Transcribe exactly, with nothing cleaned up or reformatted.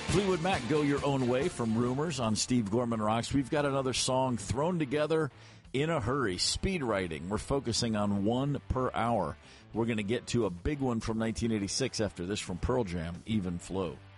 Fleetwood Mac, Go Your Own Way from Rumors on Steve Gorman Rocks. We've got another song thrown together in a hurry. Speed writing. We're focusing on one per hour. We're going to get to a big one from nineteen eighty-six after this from Pearl Jam, Even Flow.